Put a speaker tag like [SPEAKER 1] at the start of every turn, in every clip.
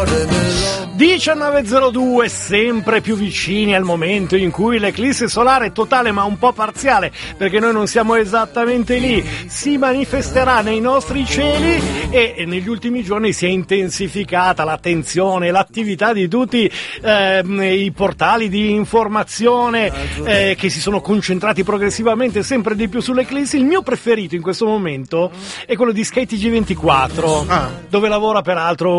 [SPEAKER 1] 19:02, sempre più vicini al momento in cui l'eclisse solare totale ma un po' parziale, perché noi non siamo esattamente lì, si manifesterà nei nostri cieli e negli ultimi giorni si è intensificata l'attenzione, l'attività di tutti i portali di informazione che si sono concentrati progressivamente sempre di più sull'eclisse. Il mio preferito in questo momento è quello di SkyTG24, dove lavora peraltro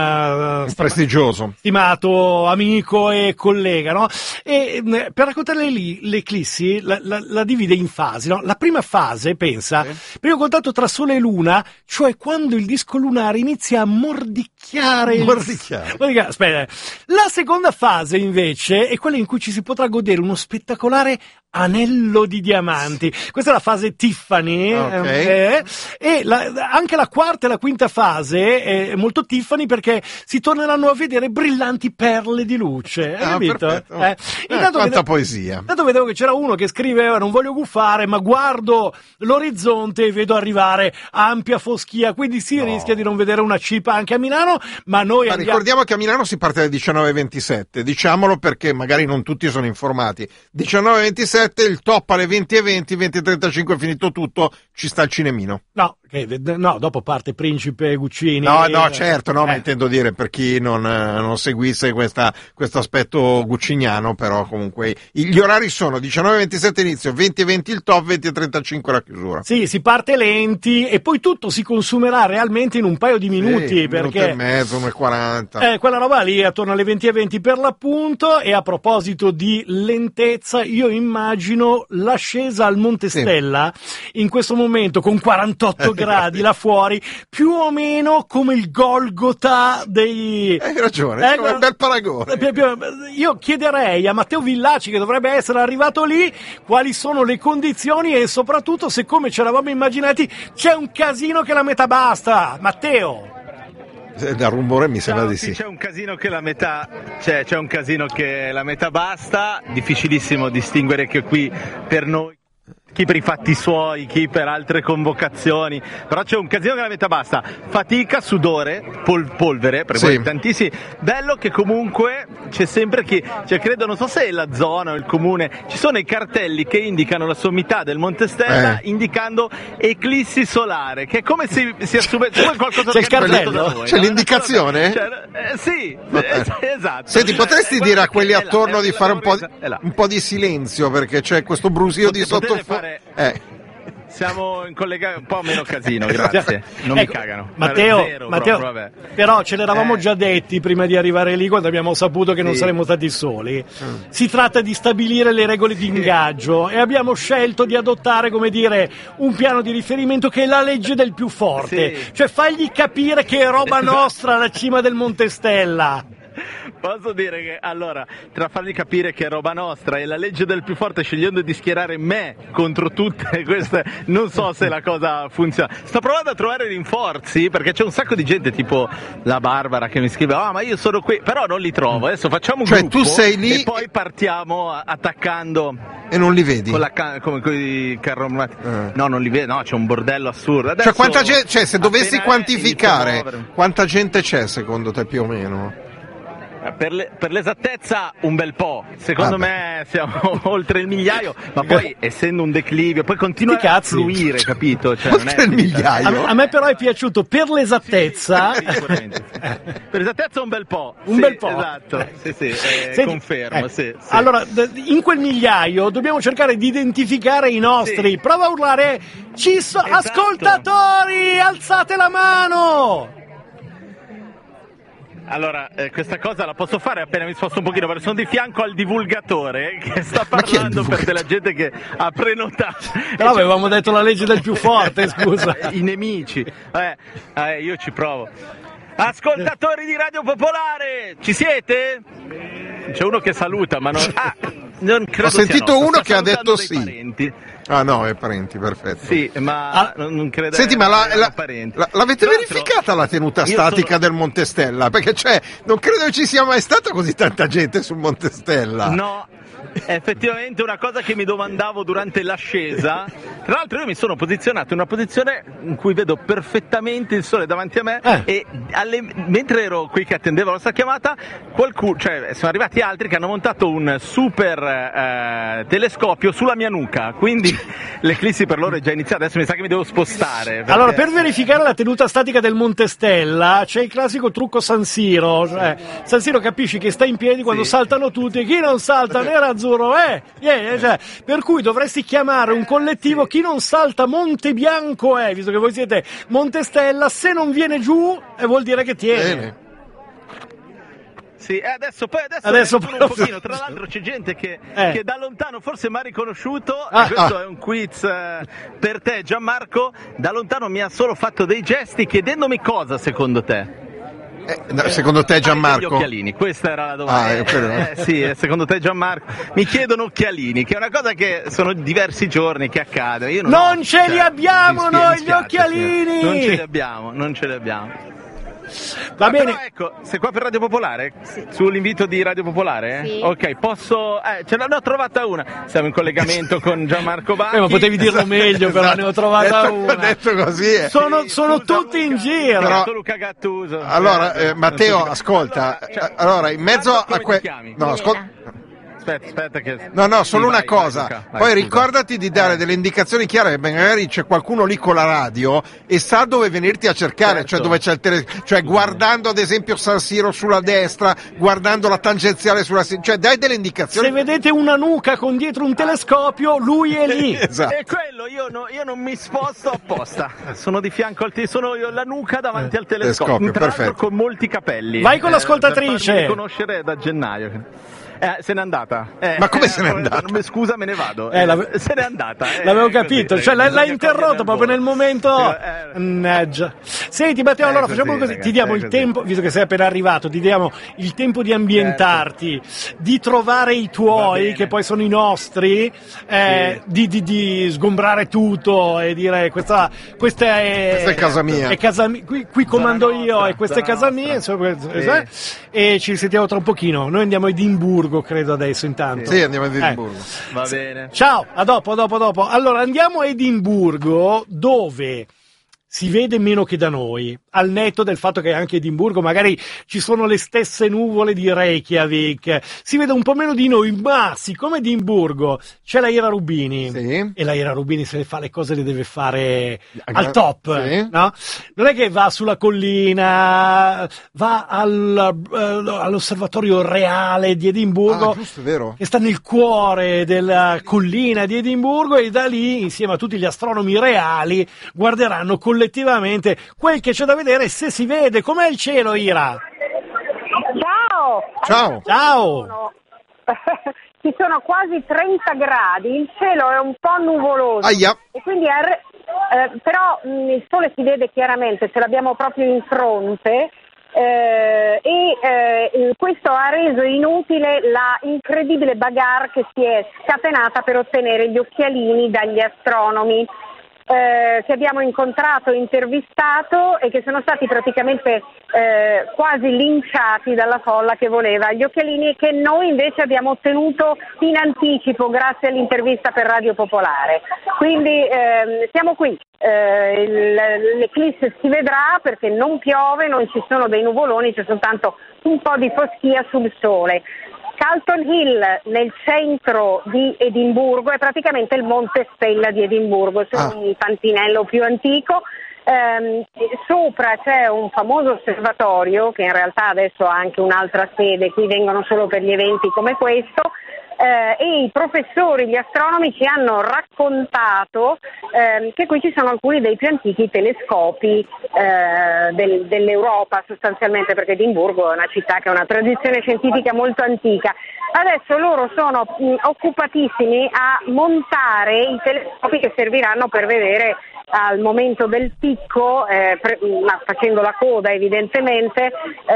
[SPEAKER 1] un
[SPEAKER 2] prestigioso
[SPEAKER 1] stimato amico e collega, no? E per raccontare l'eclissi la divide in fasi, no? La prima fase, pensa, primo contatto tra Sole e Luna, cioè quando il disco lunare inizia a mordicchiare. Aspetta. La seconda fase invece è quella in cui ci si potrà godere uno spettacolare anello di diamanti. Questa è la fase Tiffany, e anche la quarta e la quinta fase è molto Tiffany, perché si torneranno a vedere brillanti perle di luce. Hai capito?
[SPEAKER 2] Quanta poesia.
[SPEAKER 1] Intanto vedevo che c'era uno che scriveva: non voglio guffare, ma guardo l'orizzonte e vedo arrivare ampia foschia, quindi si rischia di non vedere una cipa anche a Milano, ma
[SPEAKER 2] ricordiamo che a Milano si parte alle 19:27, diciamolo perché magari non tutti sono informati. 19:27, il top alle 20:20, 20:35 è finito tutto, ci sta il cinemino.
[SPEAKER 1] No, dopo parte Principe Guccini.
[SPEAKER 2] No, certo, ma intendo dire per chi non seguisse questo aspetto gucciniano, però comunque gli orari sono 19:27 inizio, 20:20 il top, 20:35 la chiusura.
[SPEAKER 1] Sì, si parte lenti e poi tutto si consumerà realmente in un paio di minuti, perché
[SPEAKER 2] minuto e mezzo, 1:40.
[SPEAKER 1] Quella roba lì attorno alle 20:20 per l'appunto. E a proposito di lentezza, io immagino l'ascesa al Monte Stella in questo momento con 48 gradi là fuori, più o meno come il Golgota dei...
[SPEAKER 2] Hai ragione, è un bel paragone.
[SPEAKER 1] Io chiederei a Matteo Villaci, che dovrebbe essere arrivato lì, quali sono le condizioni e soprattutto se, come ci eravamo immaginati, c'è un casino che la metà basta. Matteo?
[SPEAKER 2] Dal rumore mi sembra di sì.
[SPEAKER 3] C'è un casino che la metà c'è un casino che la metà basta, difficilissimo distinguere che qui per noi, chi per i fatti suoi, chi per altre convocazioni, però c'è un casino che la metà basta, fatica, sudore, polvere, per voi tantissimi. Bello che comunque c'è sempre chi, credo, non so se è la zona o il comune, ci sono i cartelli che indicano la sommità del Monte Stella, indicando eclissi solare, che è come se si assume qualcosa.
[SPEAKER 1] C'è il cartello?
[SPEAKER 3] Noi,
[SPEAKER 2] c'è l'indicazione?
[SPEAKER 3] Sì, esatto.
[SPEAKER 2] Senti, potresti dire a quelli attorno di fare un po' di silenzio, perché c'è questo brusio di sottofondo.
[SPEAKER 3] Siamo in un po' meno casino, grazie. Non mi cagano.
[SPEAKER 1] Matteo,
[SPEAKER 3] proprio,
[SPEAKER 1] però ce l'eravamo già detti prima di arrivare lì, quando abbiamo saputo che non saremmo stati soli. Si tratta di stabilire le regole di ingaggio e abbiamo scelto di adottare, come dire, un piano di riferimento che è la legge del più forte. Cioè fagli capire che è roba nostra la cima del Monte Stella.
[SPEAKER 3] Posso dire che, allora, tra fargli capire che è roba nostra e la legge del più forte, scegliendo di schierare me contro tutte queste, non so se la cosa funziona. Sto provando a trovare rinforzi, perché c'è un sacco di gente, tipo la Barbara, che mi scrive: ma io sono qui, però non li trovo. Adesso facciamo un gruppo,
[SPEAKER 2] tu sei lì
[SPEAKER 3] e poi partiamo attaccando.
[SPEAKER 2] E non li vedi?
[SPEAKER 3] Come i carromati. No, non li vedo, no, c'è un bordello assurdo. Adesso,
[SPEAKER 2] quanta gente, se dovessi quantificare, quanta gente c'è secondo te più o meno?
[SPEAKER 3] Per l'esattezza un bel po', secondo me siamo oltre il migliaio, ma poi essendo un declivio poi continua a fluire, capito? Cioè,
[SPEAKER 2] oltre il migliaio.
[SPEAKER 1] A me però è piaciuto per l'esattezza.
[SPEAKER 3] Per l'esattezza un bel po'.
[SPEAKER 1] Bel po'.
[SPEAKER 3] Esatto, confermo. Sì.
[SPEAKER 1] Allora, in quel migliaio dobbiamo cercare di identificare i nostri. Prova a urlare: ascoltatori, alzate la mano!
[SPEAKER 3] Allora, questa cosa la posso fare appena mi sposto un pochino, perché sono di fianco al divulgatore che sta parlando per della gente che ha prenotato.
[SPEAKER 1] Però avevamo detto la legge del più forte, scusa.
[SPEAKER 3] I nemici. Io ci provo. Ascoltatori di Radio Popolare, ci siete? C'è uno che saluta, ma non credo.
[SPEAKER 2] Ho sentito uno che ha detto sì.
[SPEAKER 3] Parenti.
[SPEAKER 2] Ah no, è parenti, perfetto.
[SPEAKER 3] Sì, ma non credo.
[SPEAKER 2] Senti, ma
[SPEAKER 3] parenti.
[SPEAKER 2] l'avete verificata la tenuta statica del Monte Stella? Perché non credo che ci sia mai stata così tanta gente sul Monte Stella.
[SPEAKER 3] No. È effettivamente una cosa che mi domandavo durante l'ascesa. Tra l'altro io mi sono posizionato in una posizione in cui vedo perfettamente il sole davanti a me e mentre ero qui che attendevo la nostra chiamata, sono arrivati altri che hanno montato un super telescopio sulla mia nuca, quindi l'eclissi per loro è già iniziata. Adesso mi sa che mi devo spostare. Perché...
[SPEAKER 1] Allora, per verificare la tenuta statica del Monte Stella c'è il classico trucco San Siro, cioè San Siro capisci che sta in piedi quando saltano tutti, chi non salta nerazzurro, cioè, per cui dovresti chiamare un collettivo chi non salta Monte Bianco visto che voi siete Monte Stella, se non viene giù vuol dire che tiene.
[SPEAKER 2] Bene.
[SPEAKER 3] Sì, adesso un pochino. Tra l'altro c'è gente che da lontano forse mi ha riconosciuto, questo è un quiz per te Gianmarco, da lontano mi ha solo fatto dei gesti chiedendomi cosa secondo te?
[SPEAKER 2] Secondo te Gianmarco?
[SPEAKER 3] Gli occhialini, questa era la domanda. Sì, secondo te Gianmarco? Mi chiedono occhialini, che è una cosa che sono diversi giorni che accade. Io
[SPEAKER 1] non ce li abbiamo noi gli occhialini!
[SPEAKER 3] Non ce li abbiamo.
[SPEAKER 1] Va bene.
[SPEAKER 3] Però ecco, sei qua per Radio Popolare? Sì. Sull'invito di Radio Popolare?
[SPEAKER 4] Sì.
[SPEAKER 3] Ok, posso... ce ne ho trovata una. Siamo in collegamento con Gianmarco Bacchi.
[SPEAKER 1] Ma potevi dirlo meglio, però ne ho trovata una.
[SPEAKER 2] Detto così.
[SPEAKER 1] Sono tutti in giro.
[SPEAKER 2] Però,
[SPEAKER 3] Luca Gattuso.
[SPEAKER 2] Allora, Matteo, ascolta. Allora, in mezzo a
[SPEAKER 3] No,
[SPEAKER 2] ascolta.
[SPEAKER 3] Aspetta che...
[SPEAKER 2] No, solo una cosa.
[SPEAKER 3] Vai,
[SPEAKER 2] poi ricordati di dare delle indicazioni chiare, magari c'è qualcuno lì con la radio e sa dove venirti a cercare,
[SPEAKER 3] certo.
[SPEAKER 2] Cioè dove c'è cioè guardando ad esempio San Siro sulla destra, guardando la tangenziale sulla sinistra, cioè dai delle indicazioni.
[SPEAKER 1] Se vedete una nuca con dietro un telescopio, lui è lì.
[SPEAKER 2] Esatto.
[SPEAKER 3] E quello io non mi sposto apposta. Sono di fianco sono io la nuca davanti al telescopio. Tra l'altro con molti capelli.
[SPEAKER 1] Vai con l'ascoltatrice.
[SPEAKER 3] Per farmi riconoscere da gennaio. Se n'è andata.
[SPEAKER 2] Ma come se n'è andata?
[SPEAKER 3] Scusa, me ne vado. Se n'è andata.
[SPEAKER 1] L'avevo capito, così, cioè l'ha interrotto proprio nel momento. Mannaggia. Senti Matteo, allora facciamo così, ti diamo il tempo, visto che sei appena arrivato, ti diamo il tempo di ambientarti, di trovare i tuoi, che poi sono i nostri, di sgombrare tutto e dire questa è
[SPEAKER 2] casa mia.
[SPEAKER 1] È casa mia, qui comando io e questa è casa mia, insomma, e ci risentiamo tra un pochino. Noi andiamo a Edimburgo, credo adesso intanto.
[SPEAKER 2] Sì, andiamo a Edimburgo.
[SPEAKER 3] Va bene.
[SPEAKER 1] Ciao, a dopo. Allora andiamo a Edimburgo, dove si vede meno che da noi, al netto del fatto che anche a Edimburgo magari ci sono le stesse nuvole di Reykjavik, si vede un po' meno di noi, ma siccome a Edimburgo c'è la Ira Rubini, e la Ira Rubini se le fa le cose le deve fare al top,
[SPEAKER 2] sì.
[SPEAKER 1] No? Non è che va sulla collina, va all'osservatorio reale di Edimburgo,
[SPEAKER 2] giusto, vero.
[SPEAKER 1] che sta nel cuore della collina di Edimburgo, e da lì, insieme a tutti gli astronomi reali, guarderanno collettivamente quel che c'è da vedere, se si vede. Com'è il cielo, Ira?
[SPEAKER 4] Ciao! Ci sono quasi 30 gradi, il cielo è un po' nuvoloso.
[SPEAKER 2] Aia.
[SPEAKER 4] E quindi però il sole si vede chiaramente, ce l'abbiamo proprio in fronte. Questo ha reso inutile la incredibile bagarre che si è scatenata per ottenere gli occhialini dagli astronomi che abbiamo incontrato, intervistato e che sono stati praticamente quasi linciati dalla folla che voleva gli occhialini, e che noi invece abbiamo ottenuto in anticipo grazie all'intervista per Radio Popolare. Quindi siamo qui. L'eclisse si vedrà perché non piove, non ci sono dei nuvoloni, c'è soltanto un po' di foschia sul sole. Calton Hill, nel centro di Edimburgo, è praticamente il Monte Stella di Edimburgo, c'è un fantinello più antico. Sopra c'è un famoso osservatorio che in realtà adesso ha anche un'altra sede, qui vengono solo per gli eventi come questo. E i professori, gli astronomi ci hanno raccontato che qui ci sono alcuni dei più antichi telescopi dell'Europa, sostanzialmente, perché Edimburgo è una città che ha una tradizione scientifica molto antica. Adesso loro sono occupatissimi a montare i telescopi che serviranno per vedere al momento del picco, ma facendo la coda evidentemente,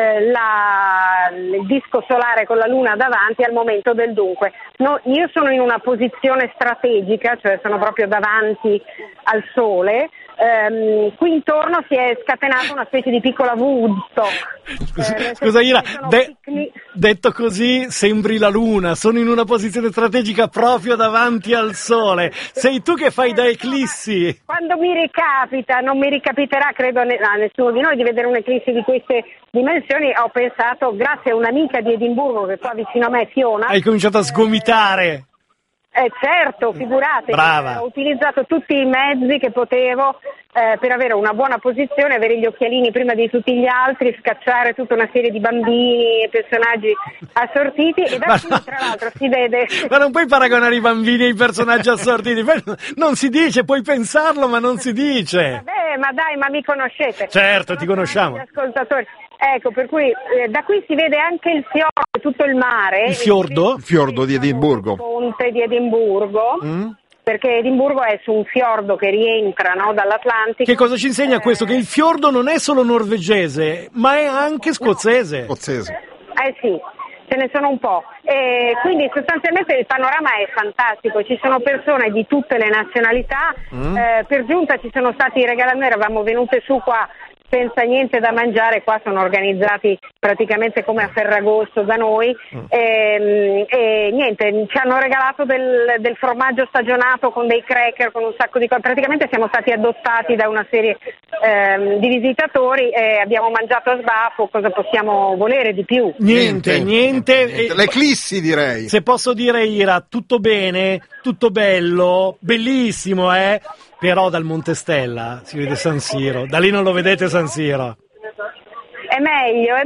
[SPEAKER 4] il disco solare con la luna davanti al momento del dunque. No, io sono in una posizione strategica, cioè sono proprio davanti al sole. Qui intorno si è scatenata una specie di piccola Woodstock.
[SPEAKER 1] Scusa Ira, detto così sembri la luna, sono in una posizione strategica proprio davanti al sole, sei tu che fai da eclissi.
[SPEAKER 4] Quando mi ricapita, non mi ricapiterà credo a nessuno di noi di vedere un'eclissi di queste dimensioni, ho pensato, grazie a un'amica di Edimburgo che è qua vicino a me, Fiona,
[SPEAKER 1] hai cominciato a sgomitare.
[SPEAKER 4] Certo, figurate,
[SPEAKER 1] brava.
[SPEAKER 4] Ho utilizzato tutti i mezzi che potevo per avere una buona posizione, avere gli occhialini prima di tutti gli altri, scacciare tutta una serie di bambini e personaggi assortiti e da qui tra l'altro si vede...
[SPEAKER 1] Ma non puoi paragonare i bambini ai personaggi assortiti, non si dice, puoi pensarlo ma non si dice.
[SPEAKER 4] Vabbè, ma dai, ma mi conoscete.
[SPEAKER 1] Certo, ti conosciamo.
[SPEAKER 4] Gli ascoltatori. Ecco, per cui da qui si vede anche il fiordo, tutto il mare.
[SPEAKER 1] Il fiordo?
[SPEAKER 2] Il fiordo di Edimburgo.
[SPEAKER 4] Il ponte di Edimburgo. Perché Edimburgo è su un fiordo che rientra, no, dall'Atlantico.
[SPEAKER 1] Che cosa ci insegna questo? Che il fiordo non è solo norvegese, ma è anche scozzese.
[SPEAKER 2] Scozzese.
[SPEAKER 4] Sì, ce ne sono un po'. E quindi sostanzialmente il panorama è fantastico, ci sono persone di tutte le nazionalità, per giunta ci sono stati i regali, noi eravamo venute su qua senza niente da mangiare, qua sono organizzati praticamente come a Ferragosto da noi e niente, ci hanno regalato del formaggio stagionato con dei cracker, con un sacco di cose, praticamente siamo stati adottati da una serie di visitatori e abbiamo mangiato a sbafo, cosa possiamo volere di più?
[SPEAKER 1] Niente.
[SPEAKER 2] L'eclissi direi.
[SPEAKER 1] Se posso dire Ira, tutto bene, tutto bello, bellissimo però dal Monte Stella si vede San Siro, da lì non lo vedete San Siro.
[SPEAKER 4] È meglio.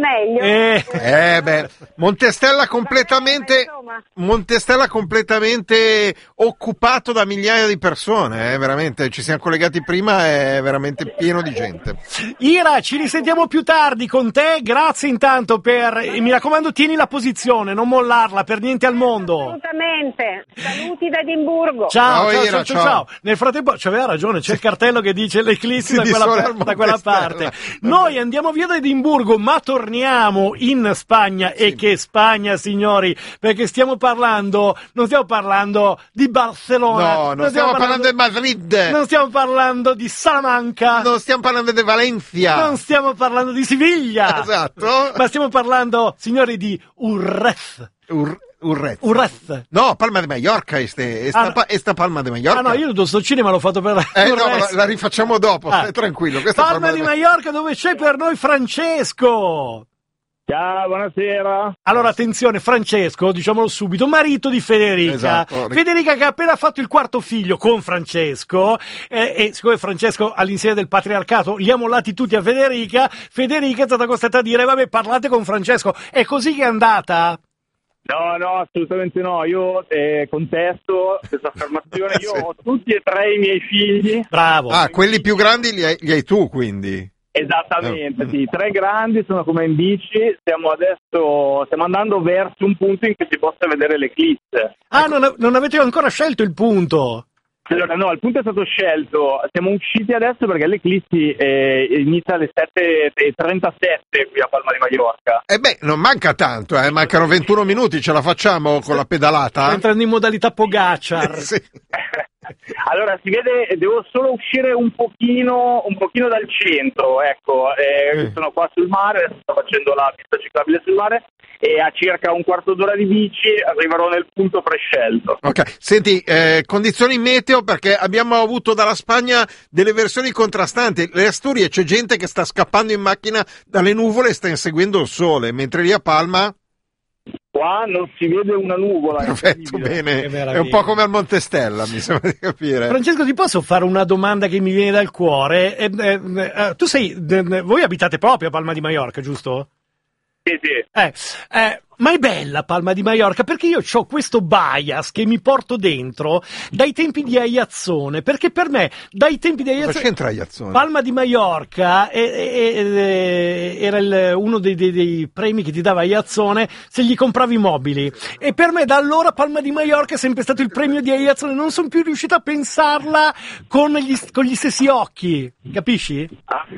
[SPEAKER 2] Montestella completamente occupato da migliaia di persone, veramente, ci siamo collegati prima, è veramente pieno di gente.
[SPEAKER 1] Ira, ci risentiamo più tardi con te, grazie intanto mi raccomando tieni la posizione, non mollarla per niente al mondo.
[SPEAKER 4] Assolutamente, saluti da Edimburgo.
[SPEAKER 1] Ciao
[SPEAKER 2] Ira,
[SPEAKER 1] ciao. Nel frattempo, c'aveva ragione, c'è il cartello che dice l'eclissi da quella parte. Noi andiamo via da Edimburgo, ma torniamo in Spagna e che Spagna, signori, perché non stiamo parlando di Barcellona,
[SPEAKER 2] no, non stiamo parlando di Madrid,
[SPEAKER 1] non stiamo parlando di Salamanca,
[SPEAKER 2] non stiamo parlando di Valencia,
[SPEAKER 1] non stiamo parlando di Siviglia,
[SPEAKER 2] esatto,
[SPEAKER 1] ma stiamo parlando, signori, di Urrez.
[SPEAKER 2] Urrez. No, Palma de Mallorca, esta Palma de Mallorca.
[SPEAKER 1] No, io sto cinema l'ho fatto per
[SPEAKER 2] no, la rifacciamo dopo, stai tranquillo.
[SPEAKER 1] Palma di Mallorca, dove c'è per noi Francesco.
[SPEAKER 5] Ciao, buonasera.
[SPEAKER 1] Allora, attenzione, Francesco, diciamolo subito, marito di Federica.
[SPEAKER 2] Esatto.
[SPEAKER 1] Federica che ha appena fatto il quarto figlio con Francesco, e siccome Francesco all'insieme del patriarcato li ha mollati tutti a Federica è stata costretta a dire, vabbè, parlate con Francesco. È così che è andata?
[SPEAKER 5] No, assolutamente no. Io contesto questa affermazione. Io ho tutti e tre i miei figli.
[SPEAKER 1] Bravo.
[SPEAKER 2] Quelli più grandi li hai tu, quindi.
[SPEAKER 5] Esattamente, sì. 3 grandi, sono come in bici. Stiamo andando verso un punto in cui si possa vedere l'eclisse.
[SPEAKER 1] Non avete ancora scelto il punto?
[SPEAKER 5] Allora, no, il punto è stato scelto. Siamo usciti adesso perché l'eclissi inizia alle 7:37 qui a Palma di Mallorca.
[SPEAKER 2] Non manca tanto, mancano 21 minuti, ce la facciamo con la pedalata?
[SPEAKER 1] Entrando in modalità Pogacar.
[SPEAKER 2] Sì.
[SPEAKER 5] Allora, si vede, devo solo uscire un pochino dal centro, ecco, sono qua sul mare, adesso sto facendo la pista ciclabile sul mare e a circa un quarto d'ora di bici arriverò nel punto prescelto.
[SPEAKER 2] Ok, senti, condizioni meteo, perché abbiamo avuto dalla Spagna delle versioni contrastanti. Le Asturie c'è gente che sta scappando in macchina dalle nuvole e sta inseguendo il sole, mentre lì a Palma...
[SPEAKER 5] Qua non si vede una nuvola.
[SPEAKER 2] Perfetto, bene, è un po' come al Monte Stella, mi sembra di capire.
[SPEAKER 1] Francesco, ti posso fare una domanda che mi viene dal cuore? Voi abitate proprio a Palma di Mallorca, giusto?
[SPEAKER 5] Sì.
[SPEAKER 1] Ma è bella Palma di Maiorca, perché io ho questo bias che mi porto dentro dai tempi di Aiazzone, perché per me dai tempi di Aiazzone...
[SPEAKER 2] Cosa c'entra Aiazzone?
[SPEAKER 1] Palma di Maiorca era uno dei premi che ti dava Aiazzone se gli compravi mobili, e per me da allora Palma di Maiorca è sempre stato il premio di Aiazzone, non sono più riuscito a pensarla con gli stessi occhi, capisci?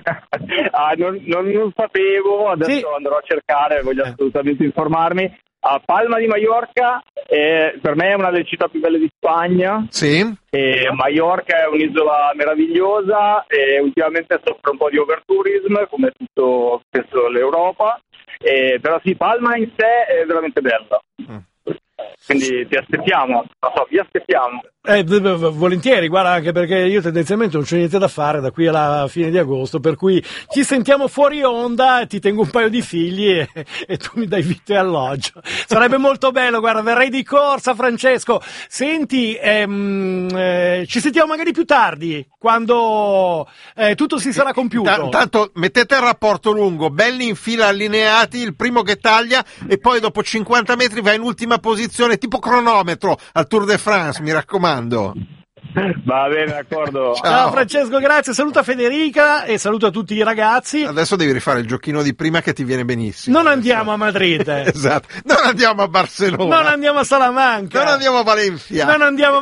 [SPEAKER 5] Non sapevo, adesso
[SPEAKER 1] Sì.
[SPEAKER 5] andrò a cercare, voglio assolutamente informarmi. A Palma di Maiorca per me è una delle città più belle di Spagna.
[SPEAKER 2] Sì?
[SPEAKER 5] Maiorca è un'isola meravigliosa e ultimamente soffre un po' di overtourism, come tutto penso l'Europa, però sì, Palma in sé è veramente bella. Quindi ti aspettiamo, vi aspettiamo.
[SPEAKER 1] Volentieri, guarda, anche perché io tendenzialmente non c'ho niente da fare da qui alla fine di agosto, per cui ci sentiamo fuori onda, ti tengo un paio di figli e tu mi dai vitto e alloggio. Sarebbe molto bello, guarda, verrei di corsa, Francesco. Senti, ci sentiamo magari più tardi, quando tutto si sarà compiuto.
[SPEAKER 2] Tanto mettete il rapporto lungo, belli in fila allineati, il primo che taglia e poi dopo 50 metri va in ultima posizione, tipo cronometro al Tour de France, mi raccomando.
[SPEAKER 5] Va bene, d'accordo.
[SPEAKER 1] Ciao Francesco, grazie, saluta Federica e saluta tutti i ragazzi.
[SPEAKER 2] Adesso devi rifare il giochino di prima che ti viene benissimo.
[SPEAKER 1] Non andiamo a Madrid,
[SPEAKER 2] Esatto, non andiamo a Barcellona,
[SPEAKER 1] non andiamo a Salamanca,
[SPEAKER 2] non andiamo a Valencia,
[SPEAKER 1] non andiamo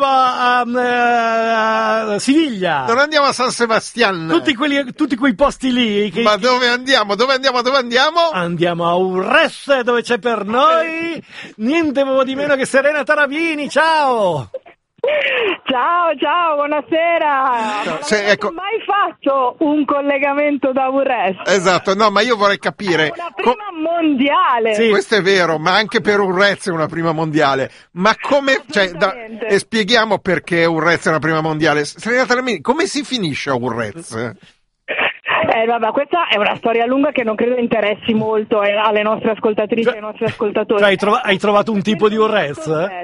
[SPEAKER 1] a Siviglia,
[SPEAKER 2] non andiamo a San Sebastián.
[SPEAKER 1] tutti quei posti lì
[SPEAKER 2] Ma dove andiamo? Dove andiamo?
[SPEAKER 1] Andiamo a Urrez, dove c'è per noi niente di meno che Serena Tarabini. Ciao.
[SPEAKER 6] Ciao, buonasera.
[SPEAKER 2] Ecco.
[SPEAKER 6] Non ho mai fatto un collegamento da Urrez.
[SPEAKER 2] Esatto, no, ma io vorrei capire.
[SPEAKER 6] È una prima mondiale.
[SPEAKER 1] Sì.
[SPEAKER 2] Questo è vero, ma anche per Urrez è una prima mondiale. Ma come,
[SPEAKER 6] Assolutamente.
[SPEAKER 2] e spieghiamo perché Urrez è una prima mondiale. Serena Tarabini, come si finisce a Urrez?
[SPEAKER 6] Vabbè, questa è una storia lunga che non credo interessi molto alle nostre ascoltatrici e ai nostri ascoltatori.
[SPEAKER 1] Cioè, hai trovato un tipo di Urrez?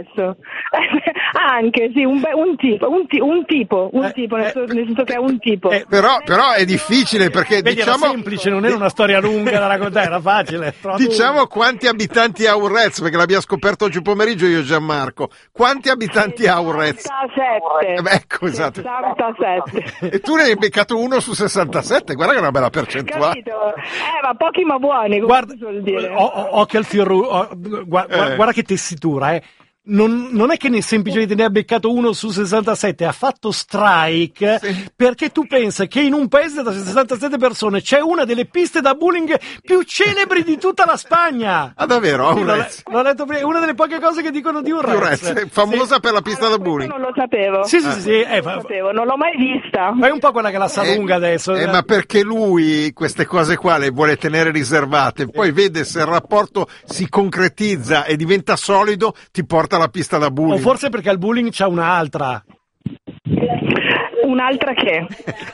[SPEAKER 6] Anche, sì, un tipo, nel senso che è un tipo.
[SPEAKER 2] Però è difficile perché
[SPEAKER 1] Vedi,
[SPEAKER 2] diciamo.
[SPEAKER 1] era semplice, non era una storia lunga da raccontare, era facile.
[SPEAKER 2] Diciamo quanti abitanti ha Urrez, perché l'abbiamo scoperto oggi pomeriggio io e Gianmarco. Quanti abitanti ha Urrez?
[SPEAKER 6] 67.
[SPEAKER 2] Ecco, esatto.
[SPEAKER 6] 67.
[SPEAKER 2] E tu ne hai beccato uno su 67, guarda che è una bella percentuale.
[SPEAKER 6] Capito? Ma pochi ma buoni, come
[SPEAKER 1] Guarda,
[SPEAKER 6] si suol dire.
[SPEAKER 1] occhio al fioru, guarda che tessitura, Non è che semplicemente ne ha beccato uno su 67, ha fatto strike,
[SPEAKER 2] Sì.
[SPEAKER 1] perché tu pensa che in un paese da 67 persone c'è una delle piste da bowling più celebri di tutta la Spagna.
[SPEAKER 2] Ah, davvero?
[SPEAKER 1] Sì,
[SPEAKER 2] Urrez.
[SPEAKER 1] l'ho letto prima, è una delle poche cose che dicono di Urrez.
[SPEAKER 2] Urrez, è famosa per la pista da bowling.
[SPEAKER 6] Non lo sapevo.
[SPEAKER 1] Sì.
[SPEAKER 6] Non lo sapevo, non l'ho mai vista.
[SPEAKER 1] Fai un po' quella che la sa lunga adesso.
[SPEAKER 2] Ma perché lui queste cose qua le vuole tenere riservate, poi vede se il rapporto si concretizza e diventa solido, ti porta alla pista da bowling.
[SPEAKER 1] O forse perché al bowling c'è un'altra.
[SPEAKER 6] Un'altra che?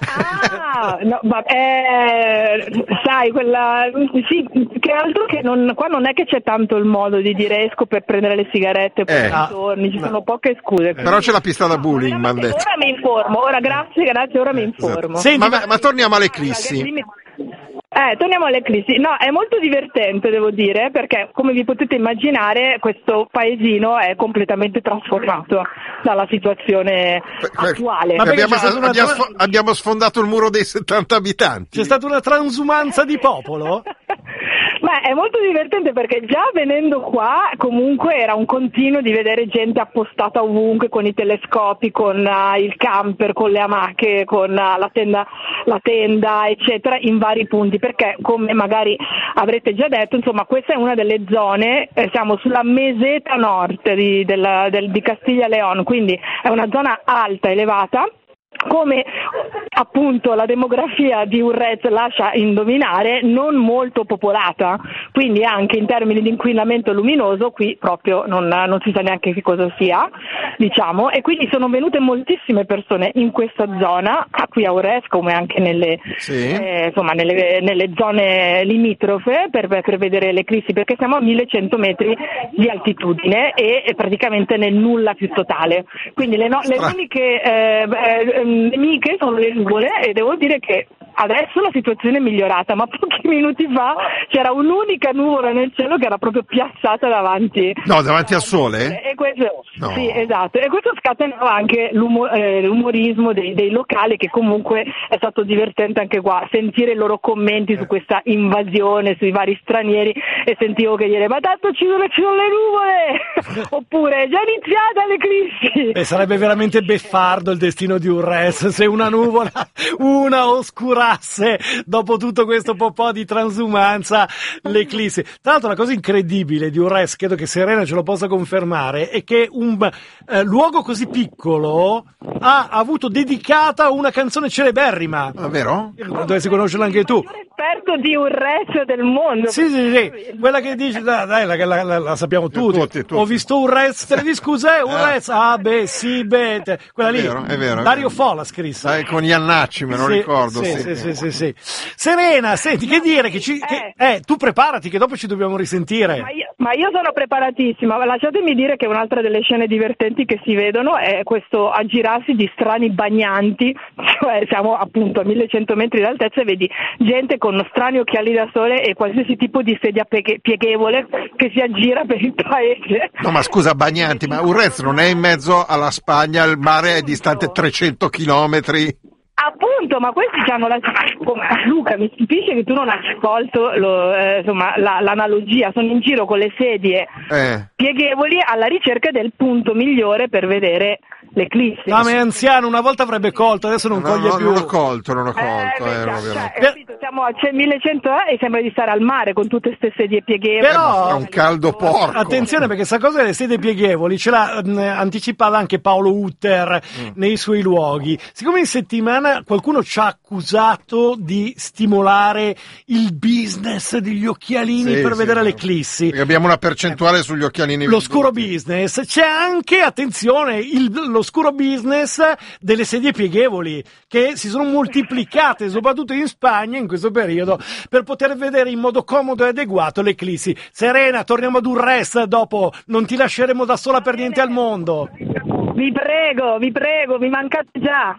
[SPEAKER 6] Sai, quella... Sì, che altro che qua non è che c'è tanto il modo di dire esco per prendere le sigarette e poi torni, ci sono poche scuse.
[SPEAKER 2] Però c'è la pista da bowling, mi hanno detto.
[SPEAKER 6] Ora mi informo, grazie, ora mi informo.
[SPEAKER 1] Senti,
[SPEAKER 2] ma torniamo all'eclissi.
[SPEAKER 6] Torniamo all'eclissi. No, è molto divertente, devo dire, perché come vi potete immaginare questo paesino è completamente trasformato dalla situazione attuale.
[SPEAKER 1] Ma perché
[SPEAKER 2] abbiamo sfondato il muro dei 70 abitanti.
[SPEAKER 1] c'è stata una transumanza di popolo?
[SPEAKER 6] Ma è molto divertente perché già venendo qua comunque era un continuo di vedere gente appostata ovunque con i telescopi, con il camper, con le amache, con la tenda eccetera in vari punti, perché come magari avrete già detto, insomma questa è una delle zone, siamo sulla meseta nord di Castiglia León, quindi è una zona alta, elevata. Come appunto la demografia di Urrez lascia indovinare, non molto popolata, quindi anche in termini di inquinamento luminoso qui proprio non si sa neanche che cosa sia, diciamo, e quindi sono venute moltissime persone in questa zona, qui a Urrez come anche nelle zone limitrofe per vedere l'eclissi, perché siamo a 1100 metri di altitudine e praticamente nel nulla più totale, quindi le uniche nemiche sono le nuvole, e devo dire che adesso la situazione è migliorata, ma pochi minuti fa c'era un'unica nuvola nel cielo che era proprio piazzata davanti.
[SPEAKER 2] No, davanti al sole?
[SPEAKER 6] E questo,
[SPEAKER 2] no.
[SPEAKER 6] Sì, esatto. E questo scatenava anche l'umorismo dei locali, che comunque è stato divertente anche qua, sentire i loro commenti su questa invasione, sui vari stranieri, e sentivo che dire: ma tanto ci sono le nuvole! Oppure: è già iniziata l'eclissi!
[SPEAKER 1] Sarebbe veramente beffardo il destino di un res se una nuvola, oscurasse dopo tutto questo po' di transumanza l'eclissi. Tra l'altro, la cosa incredibile di un res, credo che Serena ce lo possa confermare, è che un luogo così piccolo ha avuto dedicata una canzone celeberrima.
[SPEAKER 2] Ah, vero?
[SPEAKER 1] Dovresti conoscerla anche tu.
[SPEAKER 6] Esperto di un res del mondo.
[SPEAKER 1] Sì. Quella che dice, dai, la sappiamo tutti. Ho visto un res, te ne dici scusa, un res A, B, C, B, quella lì.
[SPEAKER 2] È vero.
[SPEAKER 1] Dario Fo l'ha scrissa.
[SPEAKER 2] Con Iannacci, me lo ricordo.
[SPEAKER 1] Sì. Serena, senti, che dire? Tu preparati, che dopo ci dobbiamo risentire.
[SPEAKER 6] Ma io sono preparatissima. Lasciatemi dire che un'altra delle scene divertenti che si vedono è questo aggirarsi di strani bagnanti, cioè siamo appunto a 1100 metri d'altezza e vedi gente con strani occhiali da sole e qualsiasi tipo di sedia pieghevole che si aggira per il paese.
[SPEAKER 2] No, ma scusa, bagnanti, ma un res non è in mezzo alla Spagna, il mare è distante 300 chilometri?
[SPEAKER 6] Appunto, ma questi hanno Luca, mi stupisce che tu non hai colto l'analogia. Sono in giro con le sedie pieghevoli alla ricerca del punto migliore per vedere l'eclissi.
[SPEAKER 1] No, ma è anziano, una volta avrebbe colto, adesso non coglie più.
[SPEAKER 2] Non ho colto.
[SPEAKER 6] Capito, siamo a 1100 e sembra di stare al mare con tutte queste sedie pieghevoli.
[SPEAKER 1] Però
[SPEAKER 2] è un caldo porco.
[SPEAKER 1] Attenzione, perché sta cosa delle sedie pieghevoli ce l'ha anticipata anche Paolo Utter nei suoi luoghi. Siccome in settimana qualcuno ci ha accusato di stimolare il business degli occhialini per vedere l'eclissi.
[SPEAKER 2] Perché abbiamo una percentuale sugli occhialini.
[SPEAKER 1] L'oscuro business. C'è anche, attenzione, l'oscuro business delle sedie pieghevoli, che si sono moltiplicate soprattutto in Spagna in questo periodo per poter vedere in modo comodo e adeguato l'eclissi. Serena, torniamo ad un res dopo, non ti lasceremo da sola per niente al mondo.
[SPEAKER 6] Vi prego, mi mancate già.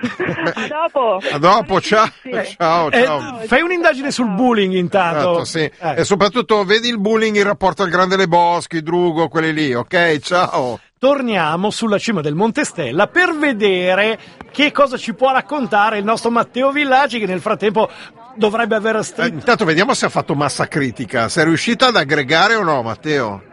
[SPEAKER 6] A
[SPEAKER 2] dopo, ciao.
[SPEAKER 1] Fai un'indagine sul bullying intanto.
[SPEAKER 2] Esatto, sì. E soprattutto vedi il bullying in rapporto al Grande Le Boschi, Drugo, quelli lì, ok? Ciao.
[SPEAKER 1] Torniamo sulla cima del Monte Stella per vedere che cosa ci può raccontare il nostro Matteo Villaggi, che nel frattempo dovrebbe aver
[SPEAKER 2] intanto vediamo se ha fatto massa critica. Sei riuscita ad aggregare o no, Matteo?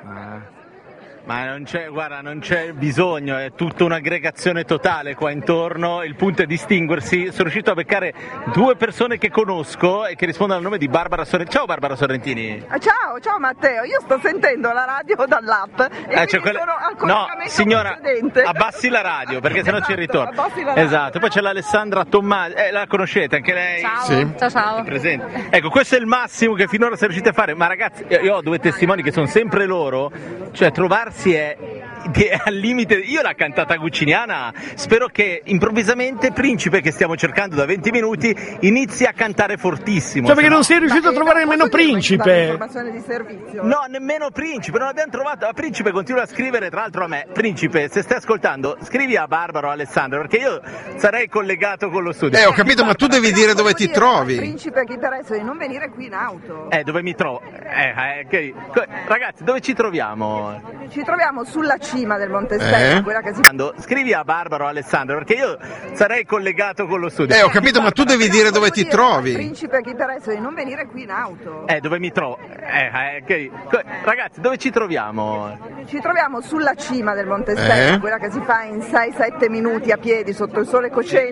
[SPEAKER 3] Ma non c'è bisogno, è tutta un'aggregazione totale qua intorno, il punto è distinguersi. Sono riuscito a beccare due persone che conosco e che rispondono al nome di Barbara Sorrentini. Ciao Barbara Sorrentini.
[SPEAKER 7] Ciao Matteo, io sto sentendo la radio dall'app e sono al collegamento
[SPEAKER 3] signora,
[SPEAKER 7] precedente.
[SPEAKER 3] Abbassi la radio perché sennò ci ritorna. Esatto, poi c'è l'Alessandra Tommasi, la conoscete anche lei?
[SPEAKER 8] Ciao.
[SPEAKER 2] Sì.
[SPEAKER 8] Ciao.
[SPEAKER 3] Presente. Ecco, questo è il massimo che finora siete riusciti a fare, ma ragazzi, io ho due testimoni che sono sempre loro, cioè trovarsi è al limite. Io la cantata gucciniana spero che improvvisamente Principe, che stiamo cercando da 20 minuti, inizi a cantare fortissimo.
[SPEAKER 1] Cioè, perché non sei riuscito a trovare nemmeno Principe?
[SPEAKER 7] Informazione di servizio.
[SPEAKER 3] No, nemmeno Principe, non l'abbiamo trovato. La Principe continua a scrivere, tra l'altro a me. Principe, se stai ascoltando, scrivi a Barbara o Alessandro, perché io sarei collegato con lo studio.
[SPEAKER 2] Ho capito, ma tu devi dire dove ti trovi.
[SPEAKER 7] Principe, che interessa di non venire qui in auto.
[SPEAKER 3] Dove mi trovo? Ragazzi, dove ci troviamo?
[SPEAKER 7] Ci troviamo sulla cima del Monte Stella, quella che si...
[SPEAKER 3] Scrivi a Barbara o Alessandro, perché io sarei collegato con lo studio.
[SPEAKER 2] Ho capito, ma tu devi dire dove ti trovi.
[SPEAKER 7] Principe, che interessa di non venire qui in auto.
[SPEAKER 3] Dove mi trovo? Ragazzi, dove ci troviamo?
[SPEAKER 7] Ci troviamo sulla cima del Monte Stella, quella che si fa in 6-7 minuti a piedi sotto il sole cocente.